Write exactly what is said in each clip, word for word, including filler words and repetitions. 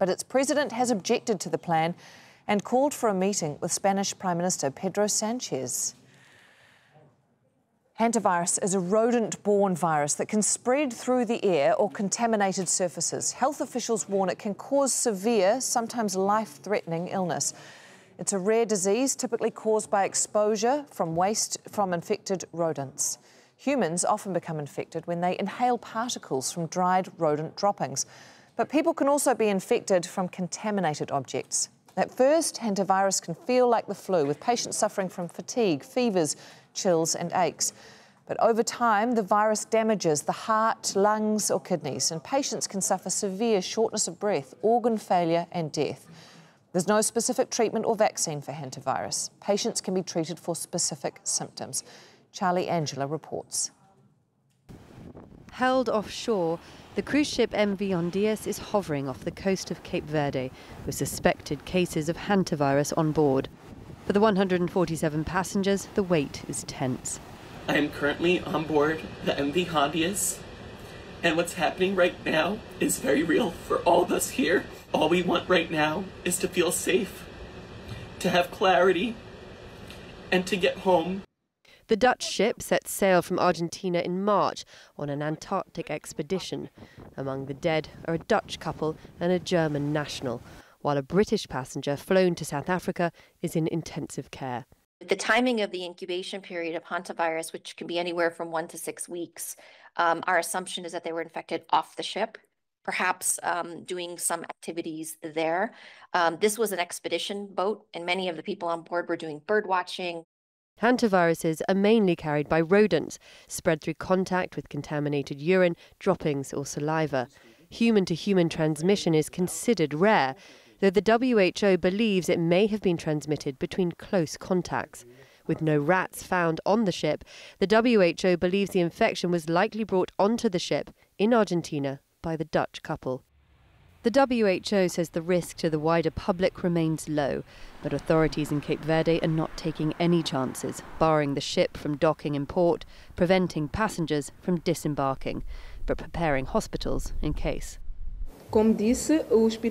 But its president has objected to the plan and called for a meeting with Spanish Prime Minister Pedro Sanchez. Hantavirus is a rodent-borne virus that can spread through the air or contaminated surfaces. Health officials warn it can cause severe, sometimes life-threatening illness. It's a rare disease typically caused by exposure from waste from infected rodents. Humans often become infected when they inhale particles from dried rodent droppings. But people can also be infected from contaminated objects. At first, hantavirus can feel like the flu, with patients suffering from fatigue, fevers, chills and aches. But over time, the virus damages the heart, lungs or kidneys, and patients can suffer severe shortness of breath, organ failure and death. There's no specific treatment or vaccine for hantavirus. Patients can be treated for specific symptoms. Charlie Angela reports. Held offshore, the cruise ship M V Hondias is hovering off the coast of Cape Verde with suspected cases of hantavirus on board. For the one hundred forty-seven passengers, the wait is tense. I am currently on board the M V Hondias, and what's happening right now is very real for all of us here. All we want right now is to feel safe, to have clarity, and to get home. The Dutch ship set sail from Argentina in March on an Antarctic expedition. Among the dead are a Dutch couple and a German national, while a British passenger flown to South Africa is in intensive care. The timing of the incubation period of hantavirus, which can be anywhere from one to six weeks, um, our assumption is that they were infected off the ship, perhaps um, doing some activities there. Um, this was an expedition boat, and many of the people on board were doing bird watching. Hantaviruses are mainly carried by rodents, spread through contact with contaminated urine, droppings or saliva. Human-to-human transmission is considered rare, though the W H O believes it may have been transmitted between close contacts. With no rats found on the ship, the W H O believes the infection was likely brought onto the ship in Argentina by the Dutch couple. The W H O says the risk to the wider public remains low, but authorities in Cape Verde are not taking any chances, barring the ship from docking in port, preventing passengers from disembarking, but preparing hospitals in case. The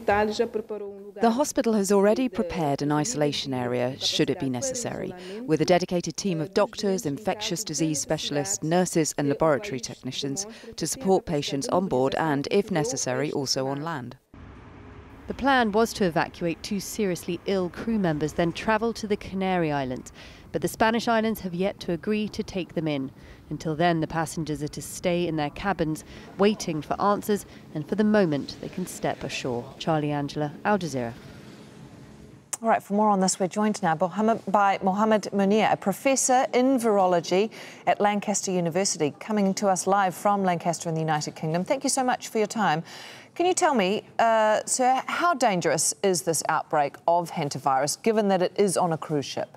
hospital has already prepared an isolation area, should it be necessary, with a dedicated team of doctors, infectious disease specialists, nurses and laboratory technicians to support patients on board and, if necessary, also on land. The plan was to evacuate two seriously ill crew members, then travel to the Canary Islands, but the Spanish islands have yet to agree to take them in. Until then, the passengers are to stay in their cabins, waiting for answers and for the moment they can step ashore. Charlie Angela, Al Jazeera. All right, for more on this, we're joined now by Mohammed Munir, a professor in virology at Lancaster University, coming to us live from Lancaster in the United Kingdom. Thank you so much for your time. Can you tell me, uh, sir, how dangerous is this outbreak of hantavirus, given that it is on a cruise ship?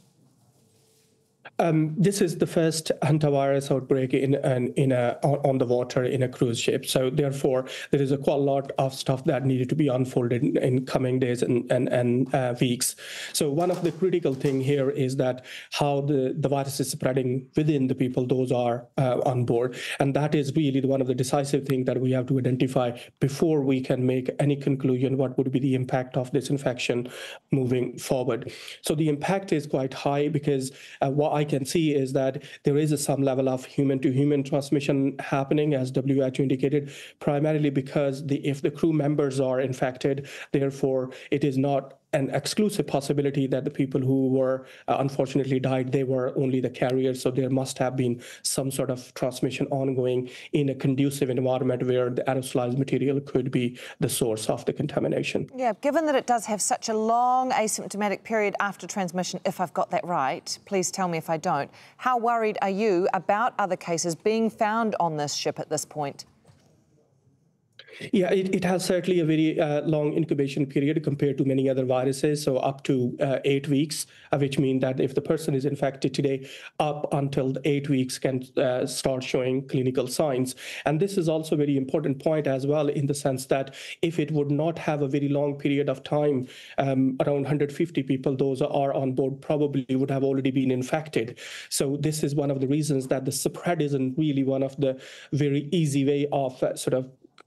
Um, this is the first hantavirus outbreak in, in, in a, on the water in a cruise ship. So therefore, there is a quite a lot of stuff that needed to be unfolded in, in coming days and, and, and uh, weeks. So one of the critical thing here is that how the, the virus is spreading within the people, those are uh, on board. And that is really one of the decisive things that we have to identify before we can make any conclusion what would be the impact of this infection moving forward. So the impact is quite high because uh, what I can see is that there is a some level of human-to-human transmission happening, as W H O indicated, primarily because the, if the crew members are infected, therefore it is not an exclusive possibility that the people who were uh, unfortunately died, they were only the carriers. So there must have been some sort of transmission ongoing in a conducive environment where the aerosolized material could be the source of the contamination. Yeah, given that it does have such a long asymptomatic period after transmission, if I've got that right, please tell me if I don't, how worried are you about other cases being found on this ship at this point? Yeah, it, it has certainly a very uh, long incubation period compared to many other viruses, so up to uh, eight weeks, uh, which means that if the person is infected today, up until the eight weeks can uh, start showing clinical signs. And this is also a very important point as well, in the sense that if it would not have a very long period of time, um, around one hundred fifty people, those are on board, probably would have already been infected. So this is one of the reasons that the spread isn't really one of the very easy way of uh, sort of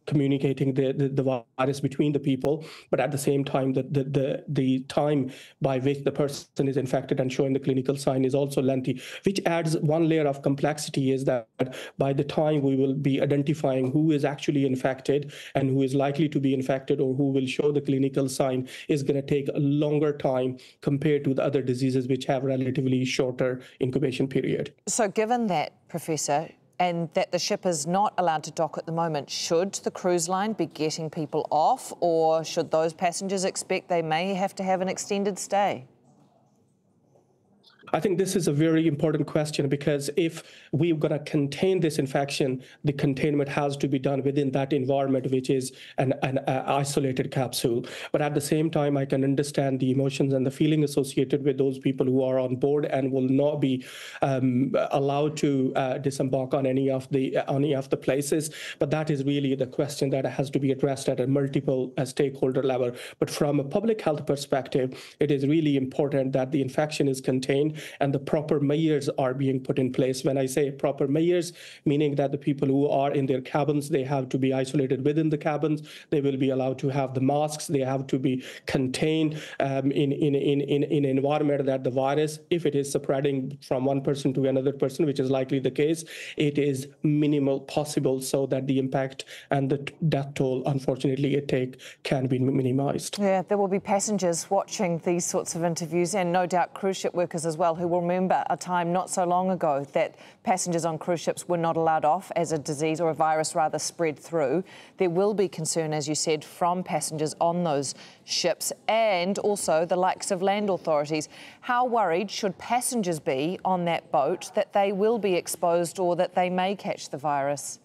communicating the, the, the virus between the people, but at the same time, the, the, the, the time by which the person is infected and showing the clinical sign is also lengthy, which adds one layer of complexity, is that by the time we will be identifying who is actually infected and who is likely to be infected or who will show the clinical sign is going to take a longer time compared to the other diseases which have relatively shorter incubation period. So given that, Professor, and that the ship is not allowed to dock at the moment, should the cruise line be getting people off, or should those passengers expect they may have to have an extended stay? I think this is a very important question, because if we're going to contain this infection, the containment has to be done within that environment, which is an, an uh, isolated capsule. But at the same time, I can understand the emotions and the feeling associated with those people who are on board and will not be um, allowed to uh, disembark on any of the uh, any of the places. But that is really the question that has to be addressed at a multiple uh, stakeholder level. But from a public health perspective, it is really important that the infection is contained and the proper measures are being put in place. When I say proper measures, meaning that the people who are in their cabins, they have to be isolated within the cabins. They will be allowed to have the masks. They have to be contained um, in, in, in, in, in an environment that the virus, if it is spreading from one person to another person, which is likely the case, it is minimal possible so that the impact and the death toll, unfortunately, it take can be minimized. Yeah, there will be passengers watching these sorts of interviews, and no doubt cruise ship workers as well, who will remember a time not so long ago that passengers on cruise ships were not allowed off as a disease, or a virus rather, spread through. There will be concern, as you said, from passengers on those ships and also the likes of land authorities. How worried should passengers be on that boat that they will be exposed or that they may catch the virus?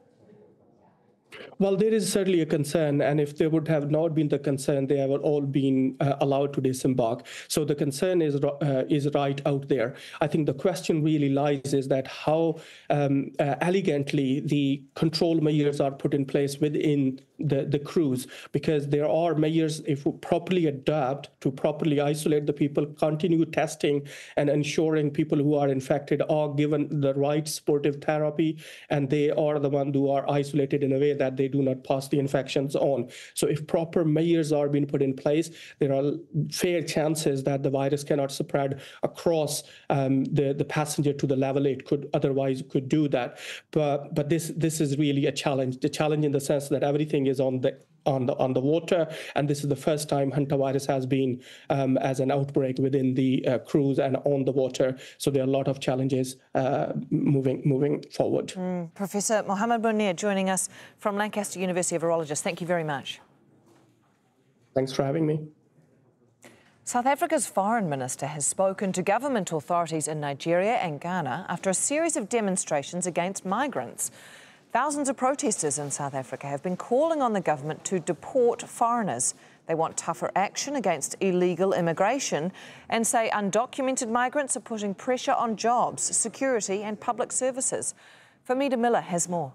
Well, there is certainly a concern, and if there would have not been the concern, they have all been uh, allowed to disembark. So the concern is uh, is right out there. I think the question really lies is that how um, uh, elegantly the control measures are put in place within the, the cruise, because there are measures, if we properly adapt to properly isolate the people, continue testing and ensuring people who are infected are given the right supportive therapy, and they are the ones who are isolated in a way that they do not pass the infections on. So if proper measures are being put in place, there are fair chances that the virus cannot spread across um, the, the passenger to the level it could otherwise could do that. But but this this is really a challenge. The challenge in the sense that everything is on the on the on the water, and this is the first time hantavirus has been um, as an outbreak within the uh, cruise and on the water. So there are a lot of challenges uh, moving moving forward. Mm. Professor Mohammed Munir joining us from Lancaster University, a virologist. Thank you very much. Thanks for having me. South Africa's foreign minister has spoken to government authorities in Nigeria and Ghana after a series of demonstrations against migrants. Thousands of protesters in South Africa have been calling on the government to deport foreigners. They want tougher action against illegal immigration and say undocumented migrants are putting pressure on jobs, security and public services. Famida Miller has more.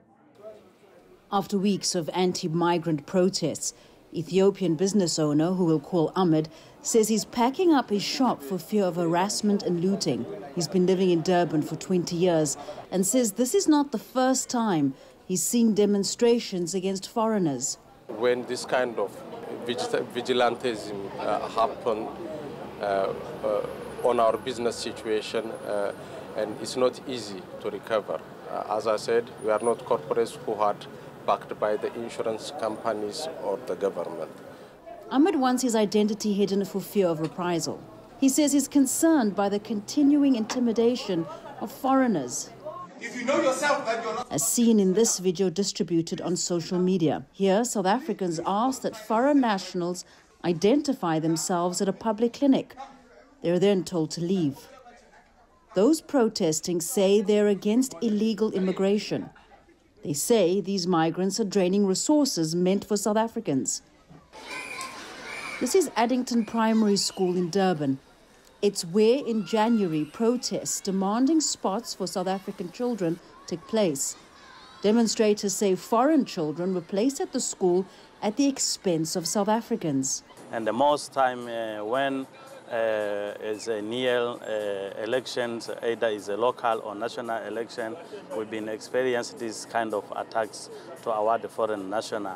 After weeks of anti-migrant protests, Ethiopian business owner, who we'll call Ahmed, says he's packing up his shop for fear of harassment and looting. He's been living in Durban for twenty years and says this is not the first time he's seen demonstrations against foreigners. When this kind of vigilantism uh, happen uh, uh, on our business situation, uh, and it's not easy to recover. Uh, as I said, we are not corporates who are backed by the insurance companies or the government. Ahmed wants his identity hidden for fear of reprisal. He says he's concerned by the continuing intimidation of foreigners. If you know yourself that you're not... As seen in this video distributed on social media. Here, South Africans ask that foreign nationals identify themselves at a public clinic. They're then told to leave. Those protesting say they're against illegal immigration. They say these migrants are draining resources meant for South Africans. This is Addington Primary School in Durban. It's where in January protests demanding spots for South African children took place. Demonstrators say foreign children were placed at the school at the expense of South Africans. And the most time uh, when uh, as a near uh, elections, either is a local or national election, we've been experiencing these kind of attacks to our foreign national.